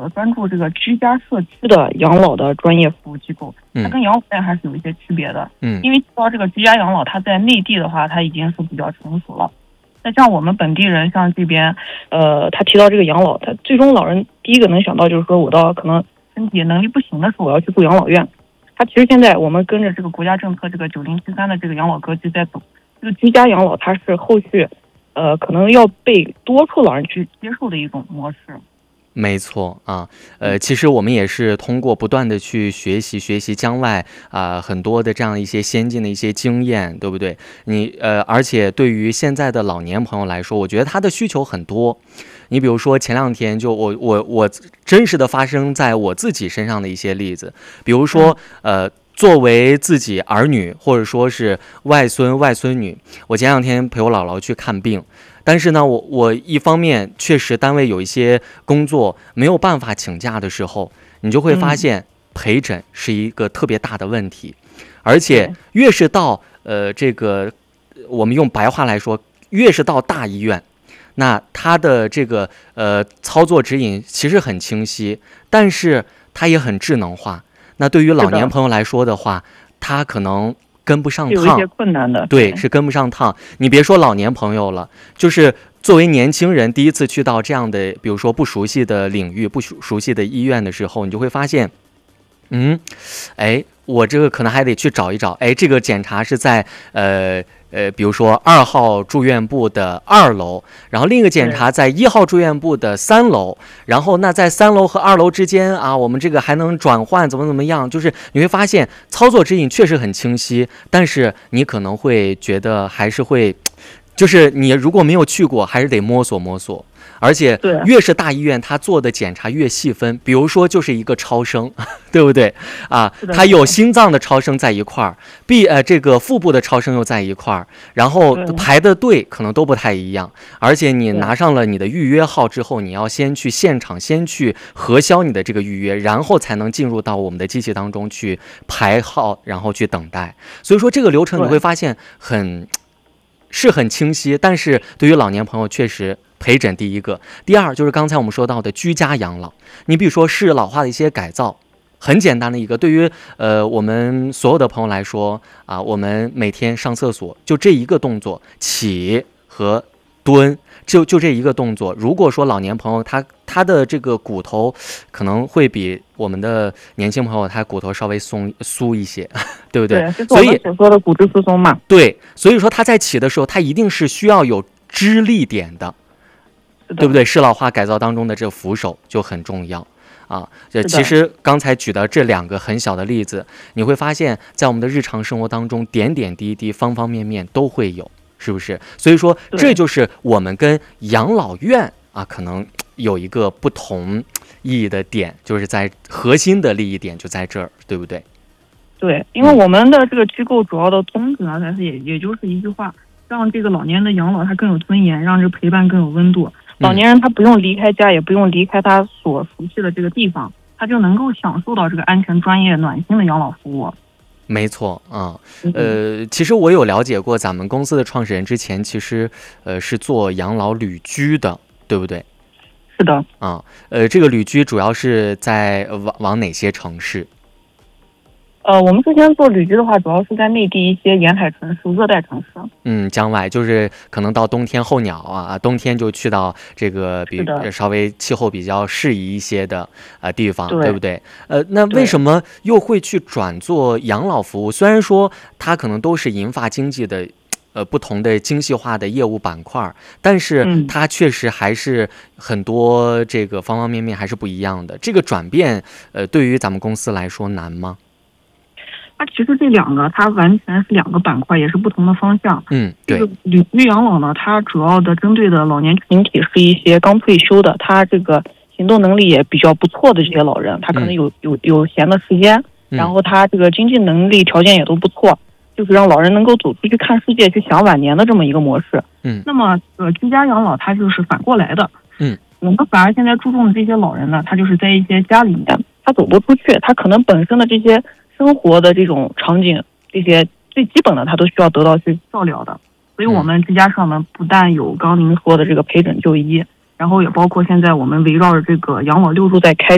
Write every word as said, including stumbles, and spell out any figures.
的专注这个居家社区的养老的专业服务机构，它跟养老院还是有一些区别的。 嗯， 因为到这个居家养老，它在内地的话，它已经是比较成熟了。那像我们本地人，像这边，呃，他提到这个养老，他最终老人第一个能想到就是说，我到可能身体能力不行的时候，我要去住养老院。他其实现在我们跟着这个国家政策，这个九零七三的这个养老格局在走。这个居家养老，它是后续，呃，可能要被多数老人去接受的一种模式。 没错啊，呃，其实我们也是通过不断的去学习学习疆外啊、呃、很多的这样一些先进的一些经验，对不对？你呃，而且对于现在的老年朋友来说，我觉得他的需求很多。你比如说前两天就我我我真实的发生在我自己身上的一些例子，比如说呃。作为自己儿女或者说是外孙外孙女，我前两天陪我姥姥去看病，但是呢，我我一方面确实单位有一些工作没有办法请假的时候，你就会发现陪诊是一个特别大的问题，而且越是到呃这个我们用白话来说，越是到大医院，那它的这个呃操作指引其实很清晰，但是它也很智能化。那对于老年朋友来说的话，他可能跟不上趟， 有一些困难的， 对，是跟不上趟。你别说老年朋友了，就是作为年轻人第一次去到这样的，比如说不熟悉的领域、不熟熟悉的医院的时候，你就会发现，嗯，哎，我这个可能还得去找一找，哎，这个检查是在呃。呃，比如说二号住院部的二楼，然后另一个检查在一号住院部的三楼，然后那在三楼和二楼之间啊，我们这个还能转换怎么怎么样？就是你会发现操作指引确实很清晰，但是你可能会觉得还是会，就是你如果没有去过，还是得摸索摸索。而且越是大医院，它做的检查越细分，比如说就是一个超声，对不对啊？它有心脏的超声在一块儿，臂呃这个腹部的超声又在一块儿，然后排的队可能都不太一样。而且你拿上了你的预约号之后，你要先去现场先去核销你的这个预约，然后才能进入到我们的机器当中去排号，然后去等待。所以说这个流程你会发现很是很清晰，但是对于老年朋友确实。陪诊第一个，第二就是刚才我们说到的居家养老。你比如说适老化的一些改造，很简单的一个，对于呃我们所有的朋友来说啊，我们每天上厕所就这一个动作，起和蹲，就就这一个动作。如果说老年朋友他他的这个骨头可能会比我们的年轻朋友他骨头稍微松酥一些，对不对？ 对，就是我们所说的骨质疏松嘛。 对，所以说他在起的时候，他一定是需要有支力点的。对不对？适老化改造当中的这个扶手就很重要啊。这其实刚才举的这两个很小的例子，你会发现在我们的日常生活当中，点点滴滴、方方面面都会有，是不是？所以说，这就是我们跟养老院啊，可能有一个不同意义的点，就是在核心的利益点就在这儿，对不对？ 对，因为我们的这个机构主要的宗旨呢，它是也也就是一句话，让这个老年的养老它更有尊严，让这陪伴更有温度。老年人他不用离开家，也不用离开他所熟悉的这个地方，他就能够享受到这个安全、专业、暖心的养老服务。 没错啊，呃，其实我有了解过，咱们公司的创始人之前其实呃是做养老旅居的，对不对？ 是的。 啊，呃，这个旅居主要是在往往哪些城市？ 呃，我们之前做旅居的话，主要是在内地一些沿海城市、热带城市。 嗯，疆外就是可能到冬天候鸟啊，冬天就去到这个比稍微气候比较适宜一些的呃地方， 对, 对不对？呃，那为什么又会去转做养老服务？虽然说它可能都是银发经济的呃不同的精细化的业务板块，但是它确实还是很多这个方方面面还是不一样的。这个转变呃对于咱们公司来说难吗？ 它其实这两个，它完全是两个板块，也是不同的方向。 嗯，对。 这个旅居养老呢，它主要的针对的老年群体是一些刚退休的，他这个行动能力也比较不错的这些老人，他可能有、嗯、有有闲的时间，然后他这个经济能力条件也都不错，就是让老人能够走出去看世界，去享晚年的这么一个模式。 嗯。 那么呃，居家养老它就是反过来的。 嗯。 我们反而现在注重的这些老人呢，他就是在一些家里面，他走不出去，他可能本身的这些生活的这种场景，这些最基本的他都需要得到去照料的。所以我们之家上呢，不但有刚您说的这个陪诊就医，然后也包括现在我们围绕着这个养老六路在开